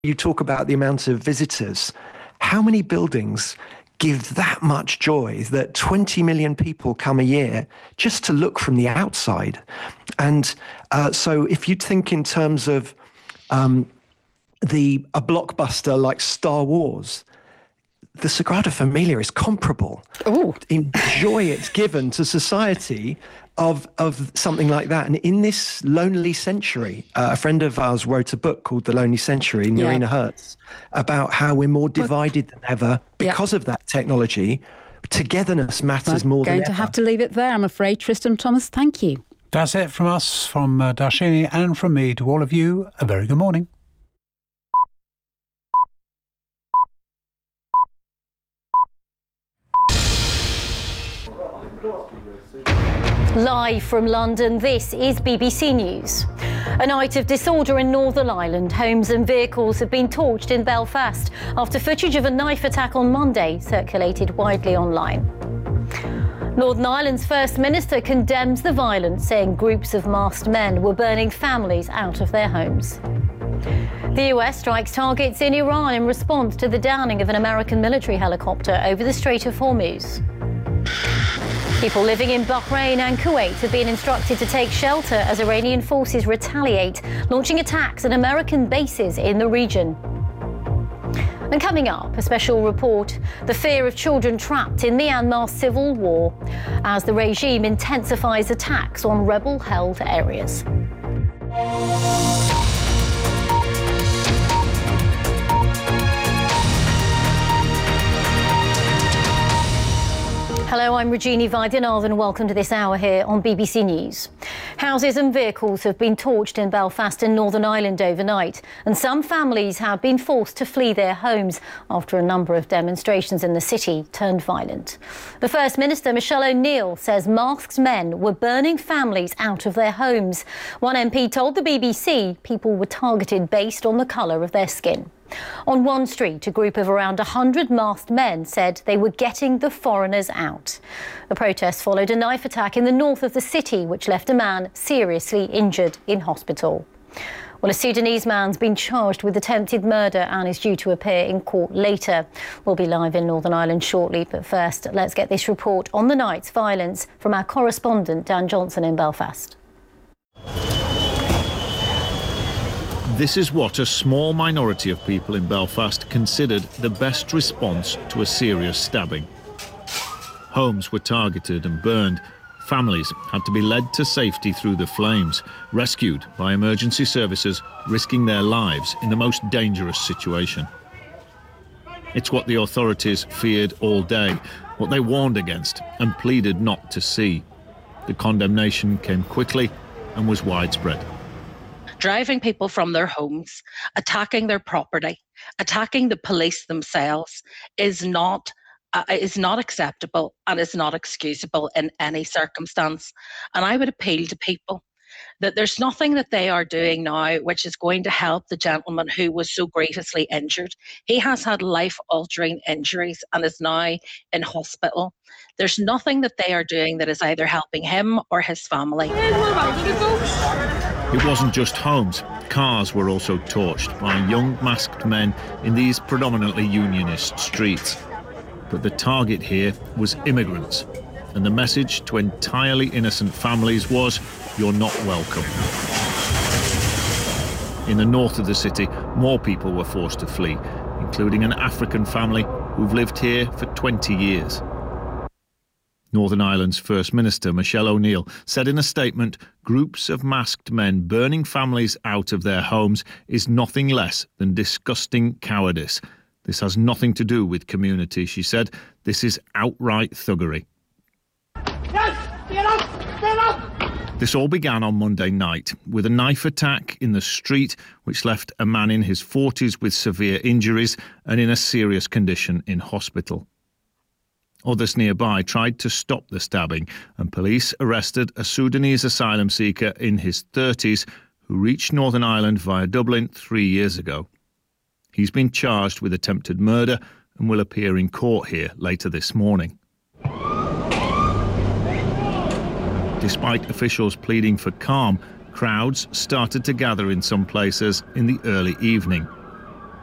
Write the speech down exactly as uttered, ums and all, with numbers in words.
You talk about the amount of visitors. How many buildings give that much joy that twenty million people come a year just to look from the outside? And uh, so if you think in terms of um, the a blockbuster like Star Wars, the Sagrada Familia is comparable Ooh. in joy it's given to society of of something like that. And in this lonely century, uh, a friend of ours wrote a book called The Lonely Century, Nerina yeah. Hertz, about how we're more divided than ever because yeah. of that technology. Togetherness matters We're more than ever. Going to have to leave it there, I'm afraid. Tristan Thomas, thank you. That's it from us, from uh, Darshini and from me to all of you. A very good morning. Live from London, this is B B C News. A night of disorder in Northern Ireland. Homes and vehicles have been torched in Belfast after footage of a knife attack on Monday circulated widely online. Northern Ireland's First Minister condemns the violence, saying groups of masked men were burning families out of their homes. The U S strikes targets in Iran in response to the downing of an American military helicopter over the Strait of Hormuz. People living in Bahrain and Kuwait have been instructed to take shelter as Iranian forces retaliate, launching attacks at American bases in the region. And coming up, a special report, the fear of children trapped in Myanmar civil war as the regime intensifies attacks on rebel-held areas. Hello, I'm Regina Vaidyanathan and welcome to this hour here on B B C News. Houses and vehicles have been torched in Belfast in Northern Ireland overnight, and some families have been forced to flee their homes after a number of demonstrations in the city turned violent. The First Minister, Michelle O'Neill, says masked men were burning families out of their homes. One M P told the B B C people were targeted based on the colour of their skin. On one street, a group of around one hundred masked men said they were getting the foreigners out. The protest followed a knife attack in the north of the city, which left a man seriously injured in hospital. Well, a Sudanese man's been charged with attempted murder and is due to appear in court later. We'll be live in Northern Ireland shortly, but first, let's get this report on the night's violence from our correspondent, Dan Johnson in Belfast. This is what a small minority of people in Belfast considered the best response to a serious stabbing. Homes were targeted and burned. Families had to be led to safety through the flames, rescued by emergency services, risking their lives in the most dangerous situation. It's what the authorities feared all day, what they warned against and pleaded not to see. The condemnation came quickly and was widespread. Driving people from their homes, attacking their property, attacking the police themselves is not uh, is not acceptable and is not excusable in any circumstance. And I would appeal to people that there's nothing that they are doing now which is going to help the gentleman who was so grievously injured. He has had life-altering injuries and is now in hospital. There's nothing that they are doing that is either helping him or his family. It wasn't just homes. Cars were also torched by young masked men in these predominantly unionist streets. But the target here was immigrants. And the message to entirely innocent families was, you're not welcome. In the north of the city, more people were forced to flee, including an African family who've lived here for twenty years. Northern Ireland's First Minister, Michelle O'Neill, said in a statement, groups of masked men burning families out of their homes is nothing less than disgusting cowardice. This has nothing to do with community, she said. This is outright thuggery. This all began on Monday night with a knife attack in the street which left a man in his forties with severe injuries and in a serious condition in hospital. Others nearby tried to stop the stabbing, and police arrested a Sudanese asylum seeker in his thirties who reached Northern Ireland via Dublin three years ago. He's been charged with attempted murder and will appear in court here later this morning. Despite officials pleading for calm, crowds started to gather in some places in the early evening.